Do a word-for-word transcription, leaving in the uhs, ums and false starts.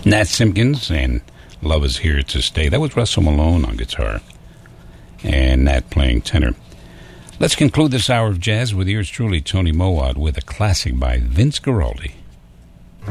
Nat Simpkins and Love Is Here to Stay. That was Russell Malone on guitar and Nat playing tenor. Let's conclude this hour of jazz with yours truly, Tony Mowat, with a classic by Vince Guaraldi.